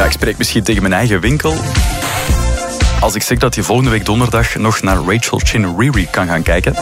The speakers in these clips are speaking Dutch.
Ja, ik spreek misschien tegen mijn eigen winkel als ik zeg dat je volgende week donderdag nog naar Rachel Chin Riri kan gaan kijken.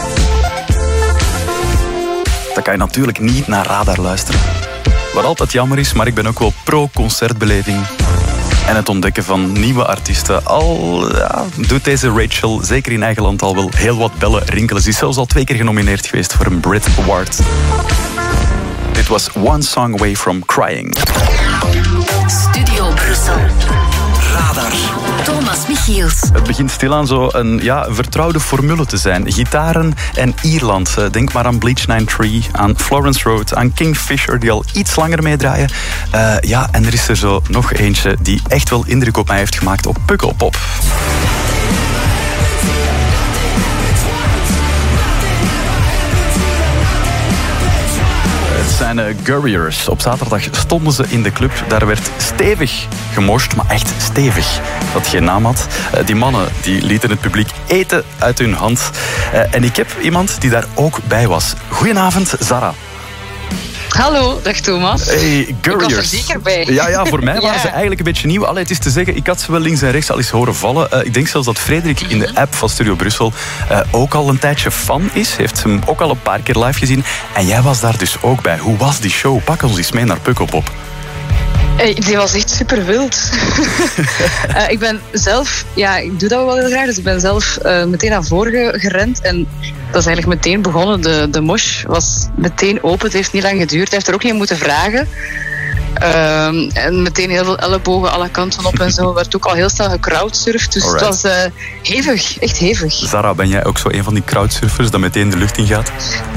Dan kan je natuurlijk niet naar Radar luisteren. Wat altijd jammer is, maar ik ben ook wel pro-concertbeleving. En het ontdekken van nieuwe artiesten. Al doet deze Rachel, zeker in eigen land, al wel heel wat bellen rinkelen. Ze is zelfs al 2 keer genomineerd geweest voor een Brit Award. Dit was One Song Away From Crying. Studio Brussel. Radar. Thomas Michiels. Het begint stilaan zo een vertrouwde formule te zijn. Gitaren en Ierland. Denk maar aan Bleach 93, aan Florence Road, aan Kingfisher, die al iets langer meedraaien. En er is er zo nog eentje die echt wel indruk op mij heeft gemaakt op Pukkelpop. Het zijn Gurriers. Op zaterdag stonden ze in de club. Daar werd stevig gemorst, maar echt stevig. Dat geen naam had. Die mannen die lieten het publiek eten uit hun hand. En ik heb iemand die daar ook bij was. Goedenavond, Zara. Hallo, dag Thomas. Hey, Gurriers. Ik was er zeker bij. Ja, voor mij waren ze eigenlijk een beetje nieuw. Allee, het is te zeggen, ik had ze wel links en rechts al eens horen vallen. Ik denk zelfs dat Frederik in de app van Studio Brussel ook al een tijdje fan is. Heeft hem ook al een paar keer live gezien. En jij was daar dus ook bij. Hoe was die show? Pak ons eens mee naar Pukkelpop. Die was echt super wild. Ik ben zelf, ik doe dat wel heel graag, dus ik ben zelf meteen naar voren gerend en dat is eigenlijk meteen begonnen. De mosh was meteen open, het heeft niet lang geduurd, hij heeft er ook niet moeten vragen. En meteen heel veel ellebogen alle kanten op en zo. Werd ook al heel snel gecrowdsurfd, dus Alright. Het was hevig, echt hevig. Zara, ben jij ook zo een van die crowdsurfers dat meteen de lucht in gaat?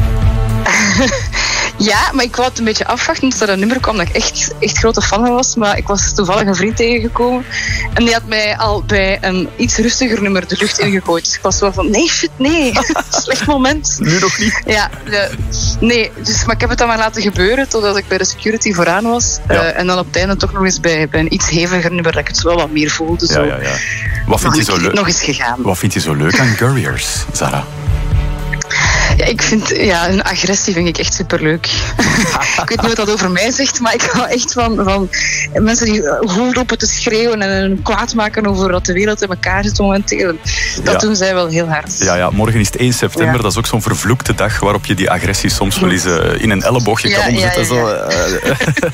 Ja, maar ik wou het een beetje afwachten omdat er een nummer kwam dat ik echt grote fan van was. Maar ik was toevallig een vriend tegengekomen. En die had mij al bij een iets rustiger nummer de lucht ingegooid. Dus ik was wel van, nee. Slecht moment. Nu nog niet. Ja, nee. Dus, maar ik heb het dan maar laten gebeuren totdat ik bij de security vooraan was. Ja. En dan op het einde toch nog eens bij een iets heviger nummer dat ik het wel wat meer voelde. Zo. Ja. Wat vind je zo leuk? Nog eens gegaan. Wat vind je zo leuk aan Gurriers, Zara? Ja, ik vind, hun agressie vind ik echt superleuk. Ik weet niet wat dat over mij zegt, maar ik hou echt van mensen die goed lopen te schreeuwen en kwaad maken over dat de wereld in elkaar zit momenteel. Dat doen zij wel heel hard. Ja, morgen is het 1 september. Ja. Dat is ook zo'n vervloekte dag waarop je die agressie soms wel eens in een elleboogje kan omzetten.